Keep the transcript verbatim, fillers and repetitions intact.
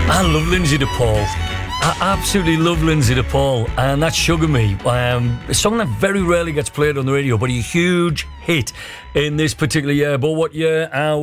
I love Lindsay DePaul. I absolutely love Lindsay DePaul, and that's Sugar Me. Um, a song that very rarely gets played on the radio, but a huge hit in this particular year. But what year? Uh,